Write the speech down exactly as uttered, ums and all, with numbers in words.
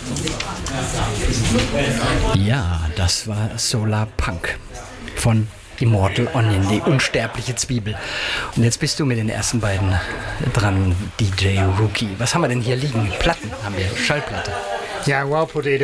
Ja, das war Solar Punk von Immortal Onion, die unsterbliche Zwiebel. Und jetzt bist du mit den ersten beiden dran, D J Rookie. Was haben wir denn hier liegen? Platten haben wir, Schallplatte. Ja, wow, på det.